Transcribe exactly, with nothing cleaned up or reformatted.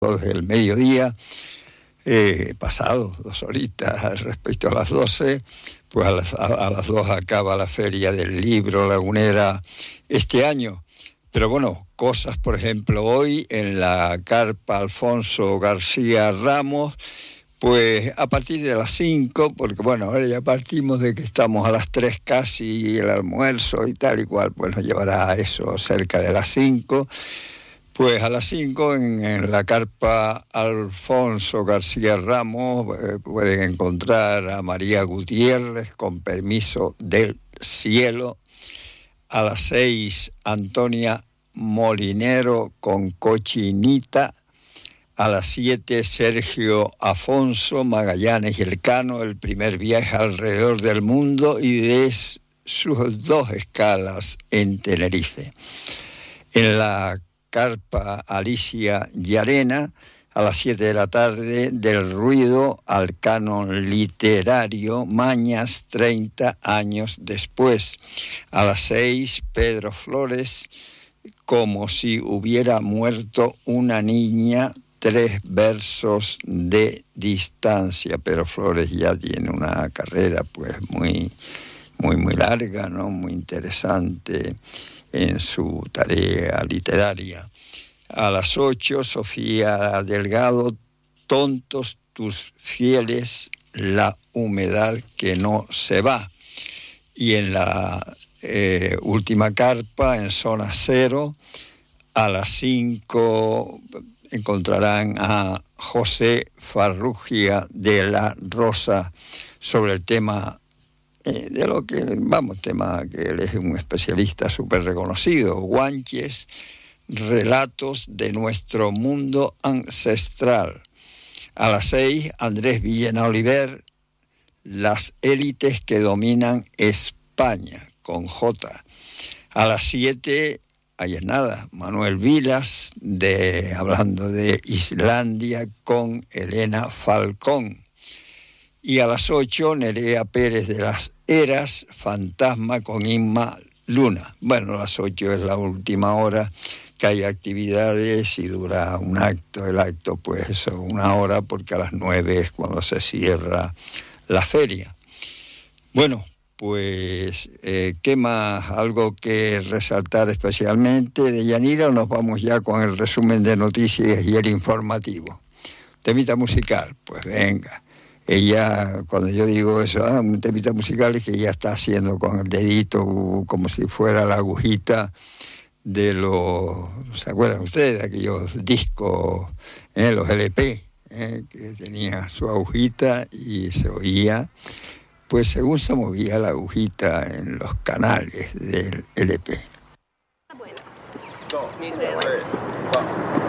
del mediodía, eh, pasado dos horitas respecto a las doce, pues a las, a, a las dos acaba la Feria del Libro Lagunera este año. Pero bueno, cosas, por ejemplo, hoy en la carpa Alfonso García Ramos, pues a partir de las cinco, porque bueno, ahora ya partimos de que estamos a las tres casi, el almuerzo y tal y cual, pues nos llevará a eso cerca de las cinco. Pues a las cinco en, en la carpa Alfonso García Ramos eh, pueden encontrar a María Gutiérrez con permiso del cielo. A las seis Antonia Molinero con Cochinita. A las siete Sergio Afonso Magallanes y Elcano, el primer viaje alrededor del mundo y de sus dos escalas en Tenerife. En la carpa Alicia Llarena, a las siete de la tarde, Del ruido al canon literario, Mañas, treinta años después. A las seis, Pedro Flores, Como si hubiera muerto una niña, tres versos de distancia. Pedro Flores ya tiene una carrera pues muy, muy, muy larga, ¿no? Muy interesante en su tarea literaria. A las ocho, Sofía Delgado, Tontos tus fieles, la humedad que no se va. Y en la eh, última carpa, en zona cero, a las cinco encontrarán a José Farrugia de la Rosa sobre el tema Eh, de lo que, vamos, tema que él es un especialista súper reconocido, Guanches, relatos de nuestro mundo ancestral. A las seis, Andrés Villena Oliver, las élites que dominan España, con J. A las siete, ahí es nada, Manuel Vilas, de, hablando de Islandia, con Elena Falcón. Y a las ocho, Nerea Pérez de las Heras, Fantasma con Inma Luna. Bueno, a las ocho es la última hora que hay actividades y dura un acto. El acto, pues eso, una hora, porque a las nueve es cuando se cierra la feria. Bueno, pues, eh, ¿qué más? ¿Algo que resaltar especialmente de Yanira o nos vamos ya con el resumen de noticias y el informativo? Temita musical, pues venga. Ella, cuando yo digo eso, ah, un temita musical, es que ella está haciendo con el dedito como si fuera la agujita de los, ¿se acuerdan ustedes de aquellos discos, eh, los L P, eh, que tenía su agujita y se oía, pues según se movía la agujita en los canales del L P. Bueno. Dos,